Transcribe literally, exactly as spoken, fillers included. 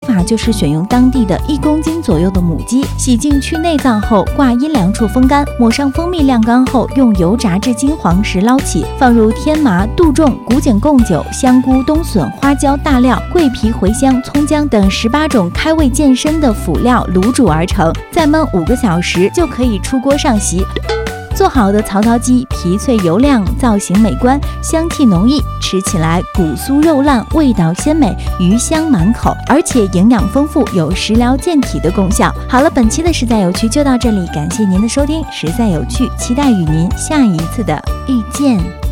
法就是选用当地的一公斤左右的母鸡，洗净去内脏后挂阴凉处风干，抹上蜂蜜晾干后，用油炸至金黄时捞起，放入天麻、杜仲、古井贡酒、香菇、冬笋、花椒、大料、桂皮、茴香、葱姜等十八种开胃健身的辅料卤煮而成，再焖五个小时就可以出锅上席。做好的槽槽鸡皮脆油亮，造型美观，香气浓郁，吃起来骨酥肉烂，味道鲜美，鱼香满口，而且营养丰富，有食疗健体的功效。好了，本期的实在有趣就到这里，感谢您的收听，实在有趣，期待与您下一次的遇见。